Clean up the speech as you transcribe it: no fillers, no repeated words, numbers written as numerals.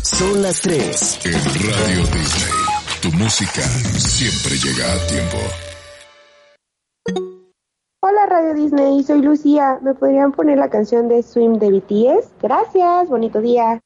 Son las 3. En Radio Disney, tu música siempre llega a tiempo. Hola Radio Disney, soy Lucía. ¿Me podrían poner la canción de Swim de BTS? Gracias, bonito día.